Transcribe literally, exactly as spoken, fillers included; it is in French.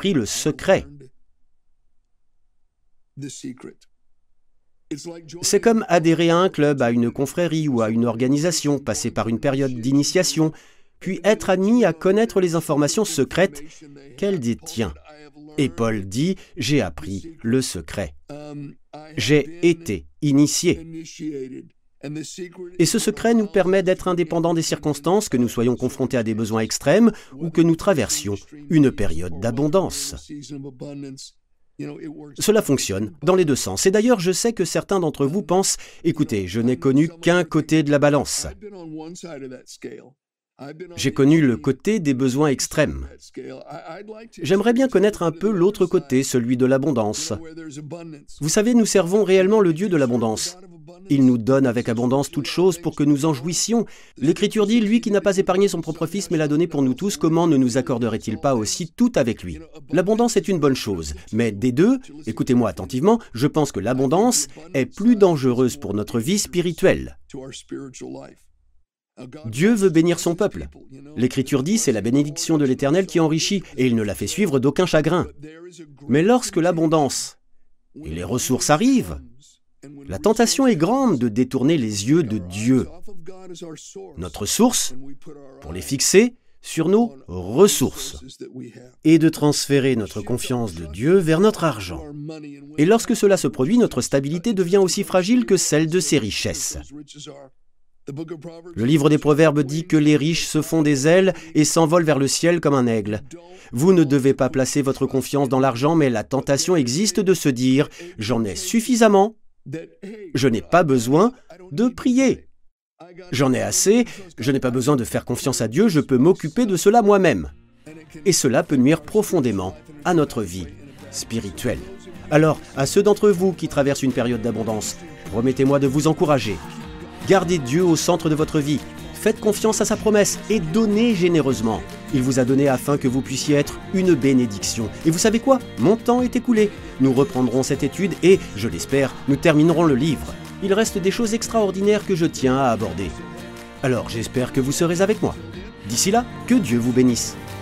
appris le secret. C'est comme adhérer à un club, à une confrérie ou à une organisation, passer par une période d'initiation, puis être admis à connaître les informations secrètes qu'elle détient. Et Paul dit « J'ai appris le secret. J'ai été initié. » Et ce secret nous permet d'être indépendants des circonstances, que nous soyons confrontés à des besoins extrêmes ou que nous traversions une période d'abondance. Cela fonctionne dans les deux sens. Et d'ailleurs, je sais que certains d'entre vous pensent « Écoutez, je n'ai connu qu'un côté de la balance. J'ai connu le côté des besoins extrêmes. J'aimerais bien connaître un peu l'autre côté, celui de l'abondance. » Vous savez, nous servons réellement le Dieu de l'abondance. Il nous donne avec abondance toutes choses pour que nous en jouissions. L'Écriture dit, lui qui n'a pas épargné son propre fils mais l'a donné pour nous tous, comment ne nous accorderait-il pas aussi tout avec lui? L'abondance est une bonne chose, mais des deux, écoutez-moi attentivement, je pense que l'abondance est plus dangereuse pour notre vie spirituelle. Dieu veut bénir son peuple. L'Écriture dit, c'est la bénédiction de l'Éternel qui enrichit, et il ne la fait suivre d'aucun chagrin. Mais lorsque l'abondance et les ressources arrivent, la tentation est grande de détourner les yeux de Dieu, notre source, pour les fixer sur nos ressources, et de transférer notre confiance de Dieu vers notre argent. Et lorsque cela se produit, notre stabilité devient aussi fragile que celle de ses richesses. Le livre des Proverbes dit que les riches se font des ailes et s'envolent vers le ciel comme un aigle. Vous ne devez pas placer votre confiance dans l'argent, mais la tentation existe de se dire « J'en ai suffisamment, je n'ai pas besoin de prier. J'en ai assez, je n'ai pas besoin de faire confiance à Dieu, je peux m'occuper de cela moi-même. » Et cela peut nuire profondément à notre vie spirituelle. Alors, à ceux d'entre vous qui traversent une période d'abondance, promettez-moi de vous encourager. Gardez Dieu au centre de votre vie. Faites confiance à sa promesse et donnez généreusement. Il vous a donné afin que vous puissiez être une bénédiction. Et vous savez quoi? Mon temps est écoulé. Nous reprendrons cette étude et, je l'espère, nous terminerons le livre. Il reste des choses extraordinaires que je tiens à aborder. Alors j'espère que vous serez avec moi. D'ici là, que Dieu vous bénisse.